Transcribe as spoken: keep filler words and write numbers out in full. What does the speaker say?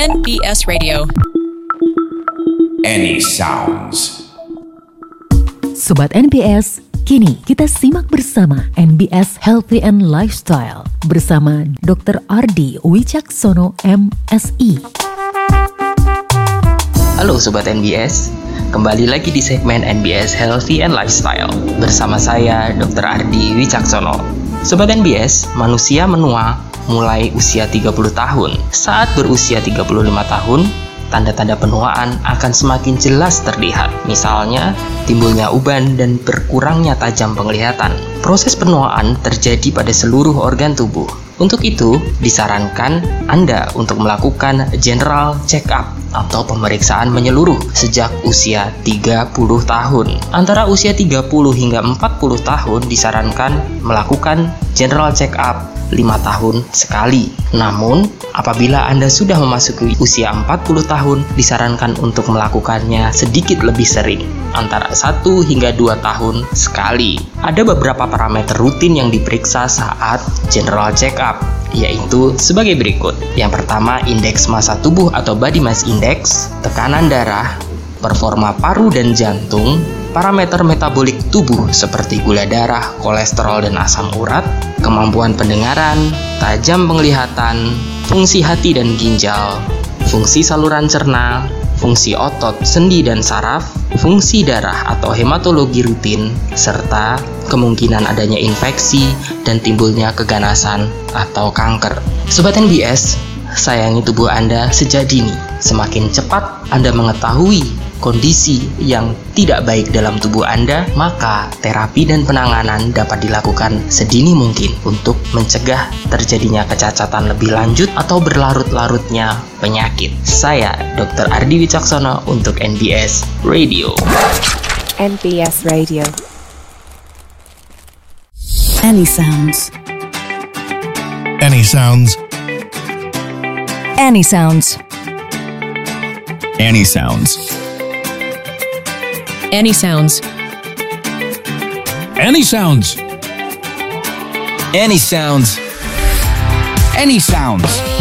N B S Radio. Any Sounds. Sobat N B S, kini kita simak bersama N B S Healthy and Lifestyle bersama dokter Ardi Wicaksono M Si. Halo Sobat N B S, kembali lagi di segmen N B S Healthy and Lifestyle bersama saya dokter Ardi Wicaksono. Sobat N B S, manusia menua mulai usia tiga puluh tahun. Saat berusia tiga puluh lima tahun, tanda-tanda penuaan akan semakin jelas terlihat. Misalnya, timbulnya uban dan berkurangnya tajam penglihatan. Proses penuaan terjadi pada seluruh organ tubuh. Untuk itu, disarankan Anda untuk melakukan general check-up atau pemeriksaan menyeluruh sejak usia tiga puluh tahun. Antara usia tiga puluh hingga empat puluh tahun disarankan melakukan general check-up lima tahun sekali. Namun, apabila Anda sudah memasuki usia empat puluh tahun, disarankan untuk melakukannya sedikit lebih sering, antara satu hingga dua tahun sekali. Ada beberapa parameter rutin yang diperiksa saat general check-up, yaitu sebagai berikut. Yang pertama, indeks massa tubuh atau body mass index, tekanan darah, performa paru dan jantung, parameter metabolik tubuh seperti gula darah, kolesterol, dan asam urat, kemampuan pendengaran, tajam penglihatan, fungsi hati dan ginjal, fungsi saluran cerna, fungsi otot, sendi, dan saraf, fungsi darah atau hematologi rutin, serta kemungkinan adanya infeksi dan timbulnya keganasan atau kanker. Sobat N B S, sayangi tubuh Anda sejak dini. Semakin cepat Anda mengetahui kondisi yang tidak baik dalam tubuh Anda, maka terapi dan penanganan dapat dilakukan sedini mungkin untuk mencegah terjadinya kecacatan lebih lanjut atau berlarut-larutnya penyakit. Saya dokter Ardi Wicaksono untuk N B S Radio. N B S Radio. Any Sounds. Any Sounds. Any Sounds. Any Sounds. Any Sounds. Any Sounds. Any Sounds. Any Sounds.